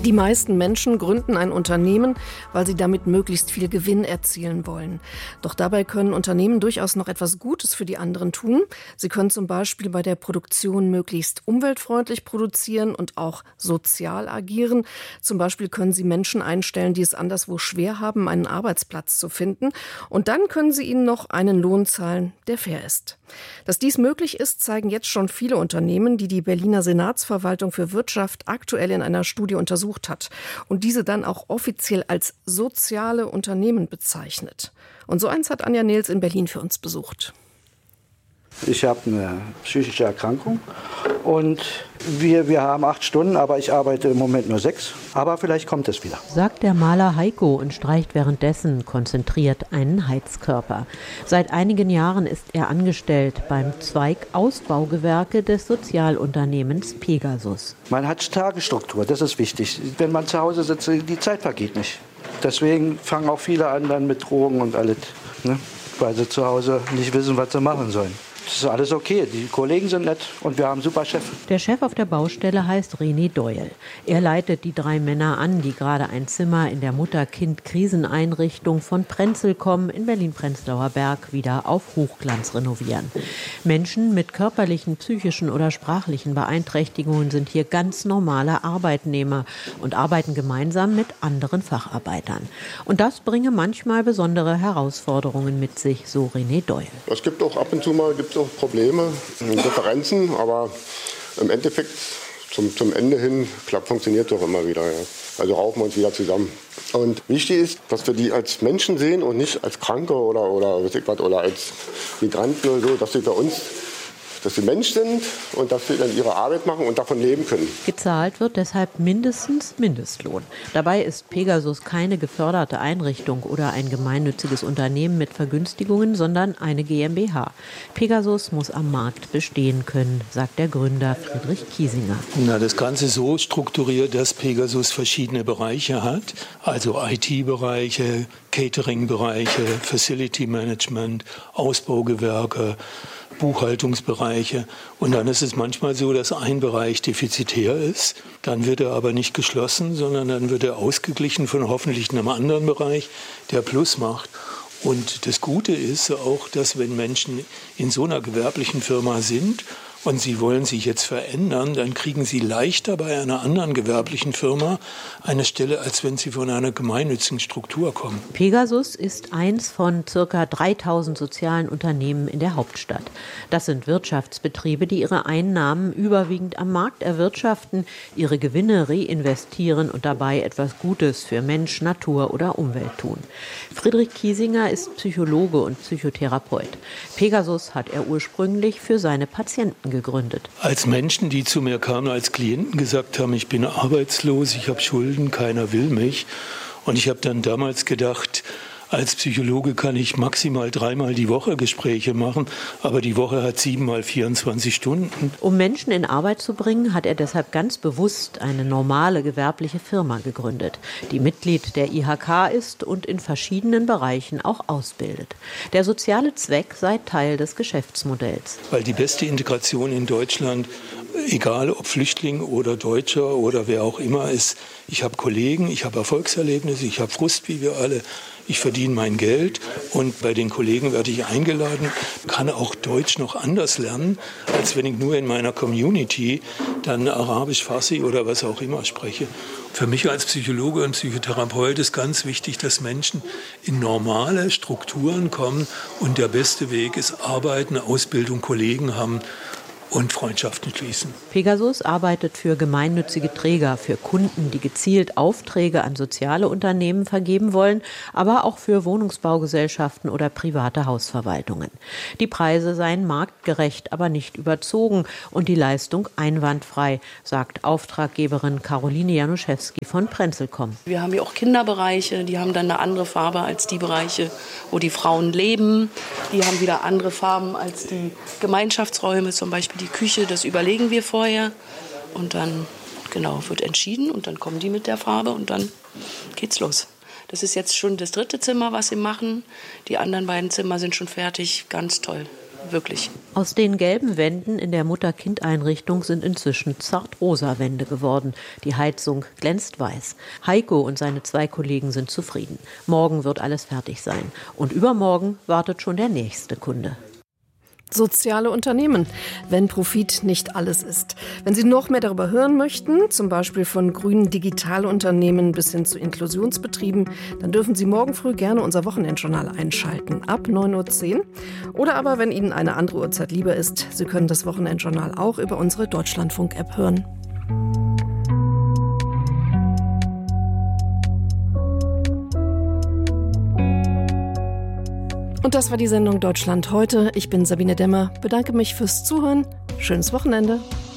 Die meisten Menschen gründen ein Unternehmen, weil sie damit möglichst viel Gewinn erzielen wollen. Doch dabei können Unternehmen durchaus noch etwas Gutes für die anderen tun. Sie können zum Beispiel bei der Produktion möglichst umweltfreundlich produzieren und auch sozial agieren. Zum Beispiel können sie Menschen einstellen, die es anderswo schwer haben, einen Arbeitsplatz zu finden. Und dann können sie ihnen noch einen Lohn zahlen, der fair ist. Dass dies möglich ist, zeigen jetzt schon viele Unternehmen, die die Berliner Senatsverwaltung für Wirtschaft aktuell in einer Studie untersucht hat und diese dann auch offiziell als soziale Unternehmen bezeichnet. Und so eins hat Anja Nils in Berlin für uns besucht. Ich habe eine psychische Erkrankung und wir haben 8 Stunden, aber ich arbeite im Moment nur 6. Aber vielleicht kommt es wieder. Sagt der Maler Heiko und streicht währenddessen konzentriert einen Heizkörper. Seit einigen Jahren ist er angestellt beim Zweig Ausbaugewerke des Sozialunternehmens Pegasus. Man hat Tagesstruktur, das ist wichtig. Wenn man zu Hause sitzt, die Zeit vergeht nicht. Deswegen fangen auch viele an dann mit Drogen und alles, ne? Weil sie zu Hause nicht wissen, was sie machen sollen. Das ist alles okay, die Kollegen sind nett und wir haben einen super Chef. Der Chef auf der Baustelle heißt René Doyle. Er leitet die 3 Männer an, die gerade ein Zimmer in der Mutter-Kind-Kriseneinrichtung von Prenzlkom in Berlin-Prenzlauer Berg wieder auf Hochglanz renovieren. Menschen mit körperlichen, psychischen oder sprachlichen Beeinträchtigungen sind hier ganz normale Arbeitnehmer und arbeiten gemeinsam mit anderen Facharbeitern. Und das bringe manchmal besondere Herausforderungen mit sich, so René Doyle. Es gibt auch ab und zu mal Probleme, Differenzen, aber im Endeffekt zum Ende hin funktioniert doch immer wieder. Ja. Also raufen wir uns wieder zusammen. Und wichtig ist, dass wir die als Menschen sehen und nicht als Kranke oder als Migranten oder so, dass sie bei uns, dass sie Mensch sind und dass sie dann ihre Arbeit machen und davon leben können. Gezahlt wird deshalb mindestens Mindestlohn. Dabei ist Pegasus keine geförderte Einrichtung oder ein gemeinnütziges Unternehmen mit Vergünstigungen, sondern eine GmbH. Pegasus muss am Markt bestehen können, sagt der Gründer Friedrich Kiesinger. Das Ganze so strukturiert, dass Pegasus verschiedene Bereiche hat, also IT-Bereiche, Catering-Bereiche, Facility Management, Ausbaugewerke, Buchhaltungsbereiche. Und dann ist es manchmal so, dass ein Bereich defizitär ist. Dann wird er aber nicht geschlossen, sondern dann wird er ausgeglichen von hoffentlich einem anderen Bereich, der Plus macht. Und das Gute ist auch, dass wenn Menschen in so einer gewerblichen Firma sind und sie wollen sich jetzt verändern, dann kriegen sie leichter bei einer anderen gewerblichen Firma eine Stelle, als wenn sie von einer gemeinnützigen Struktur kommen. Pegasus ist eins von ca. 3000 sozialen Unternehmen in der Hauptstadt. Das sind Wirtschaftsbetriebe, die ihre Einnahmen überwiegend am Markt erwirtschaften, ihre Gewinne reinvestieren und dabei etwas Gutes für Mensch, Natur oder Umwelt tun. Friedrich Kiesinger ist Psychologe und Psychotherapeut. Pegasus hat er ursprünglich für seine Patienten gegründet. Als Menschen, die zu mir kamen, als Klienten gesagt haben, ich bin arbeitslos, ich habe Schulden, keiner will mich. Und ich habe dann damals gedacht, als Psychologe kann ich maximal 3-mal die Woche Gespräche machen, aber die Woche hat 7-mal 24 Stunden. Um Menschen in Arbeit zu bringen, hat er deshalb ganz bewusst eine normale gewerbliche Firma gegründet, die Mitglied der IHK ist und in verschiedenen Bereichen auch ausbildet. Der soziale Zweck sei Teil des Geschäftsmodells. Weil die beste Integration in Deutschland, egal ob Flüchtling oder Deutscher oder wer auch immer ist, ich habe Kollegen, ich habe Erfolgserlebnisse, ich habe Frust wie wir alle. Ich verdiene mein Geld und bei den Kollegen werde ich eingeladen, kann auch Deutsch noch anders lernen, als wenn ich nur in meiner Community dann Arabisch, Farsi oder was auch immer spreche. Für mich als Psychologe und Psychotherapeut ist ganz wichtig, dass Menschen in normale Strukturen kommen und der beste Weg ist Arbeiten, Ausbildung, Kollegen haben und Freundschaften schließen. Pegasus arbeitet für gemeinnützige Träger, für Kunden, die gezielt Aufträge an soziale Unternehmen vergeben wollen, aber auch für Wohnungsbaugesellschaften oder private Hausverwaltungen. Die Preise seien marktgerecht, aber nicht überzogen und die Leistung einwandfrei, sagt Auftraggeberin Caroline Januszewski von Prenzlkom. Wir haben ja auch Kinderbereiche, die haben dann eine andere Farbe als die Bereiche, wo die Frauen leben. Die haben wieder andere Farben als die Gemeinschaftsräume, zum Beispiel die Küche, das überlegen wir vorher und dann wird entschieden und dann kommen die mit der Farbe und dann geht's los. Das ist jetzt schon das 3. Zimmer, was sie machen. Die anderen beiden Zimmer sind schon fertig, ganz toll. wirklich. Aus den gelben Wänden in der Mutter-Kind-Einrichtung sind inzwischen zartrosa Wände geworden. Die Heizung glänzt weiß. Heiko und seine 2 Kollegen sind zufrieden. Morgen wird alles fertig sein. Und übermorgen wartet schon der nächste Kunde. Soziale Unternehmen, wenn Profit nicht alles ist. Wenn Sie noch mehr darüber hören möchten, zum Beispiel von grünen Digitalunternehmen bis hin zu Inklusionsbetrieben, dann dürfen Sie morgen früh gerne unser Wochenendjournal einschalten, ab 9:10 Uhr. Oder aber, wenn Ihnen eine andere Uhrzeit lieber ist, Sie können das Wochenendjournal auch über unsere Deutschlandfunk-App hören. Und das war die Sendung Deutschland heute. Ich bin Sabine Demmer, bedanke mich fürs Zuhören. Schönes Wochenende.